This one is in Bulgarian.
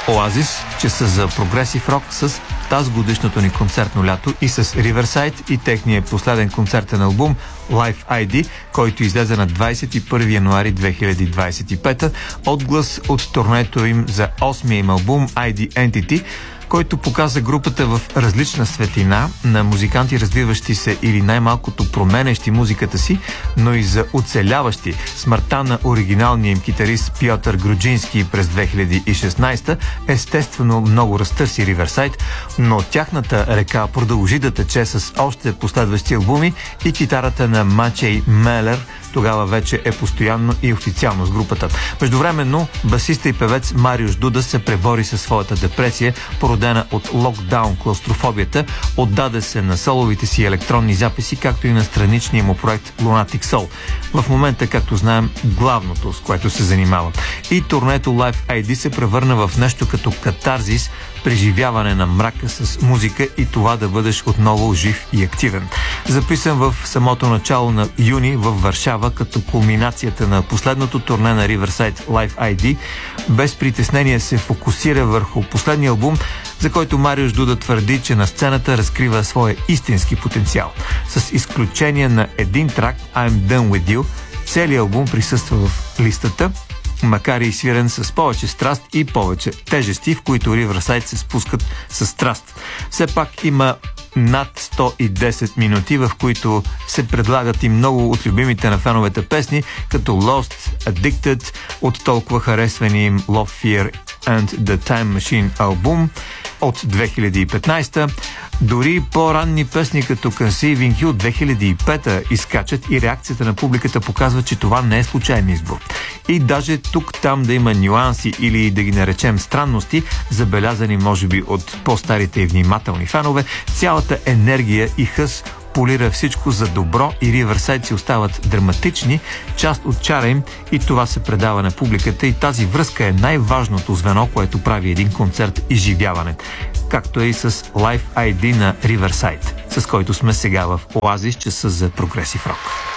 Оазис, че са за прогресив рок с тази годишното ни концертно лято и с Riverside и техния последен концертен албум Live ID, който излезе на 21 януари 2025, отглас от турнето им за 8-я им албум ID Entity, който показа групата в различна светлина на музиканти, развиващи се или най-малкото променещи музиката си, но и за оцеляващи. Смъртта на оригиналния им китарист Пьотър Груджински през 2016 естествено много разтърси Riverside, но тяхната река продължи да тече с още последващи албуми и китарата на Мачей Мелер тогава вече е постоянно и официално с групата. Междувременно, басиста и певец Мариуш Дуда се пребори със своята депресия, породена от локдаун, клаустрофобията, отдаде се на соловите си електронни записи, както и на страничния му проект Lunatic Soul. В момента, както знаем, главното, с което се занимава. И турнето Live ID се превърна в нещо като катарзис, преживяване на мрака с музика и това да бъдеш отново жив и активен. Записан в самото начало на юни в Варшава като кулминацията на последното турне на Riverside Live ID, без притеснение се фокусира върху последния албум, за който Мариуш Дуда твърди, че на сцената разкрива своя истински потенциал. С изключение на един трак I'm Done With You, целият албум присъства в листата, макар и свирен с повече страст и повече тежести, в които Riverside се спускат с страст. Все пак има над 110 минути, в които се предлагат и много от любимите на феновете песни, като Lost, Addicted, от толкова харесвани им Love, Fear and The Time Machine албум от 2015. Дори по-ранни песни като Conceiving You 2005 изкачат и реакцията на публиката показва, че това не е случайен избор. И даже тук-там да има нюанси или да ги наречем странности, забелязани може би от по-старите и внимателни фенове, цялата енергия и хъс полира всичко за добро и Riverside си остават драматични, част от чара им и това се предава на публиката и тази връзка е най-важното звено, което прави един концерт изживяване. Както е и с Live ID на Riverside, с който сме сега в Оазис, че са за прогресив рок.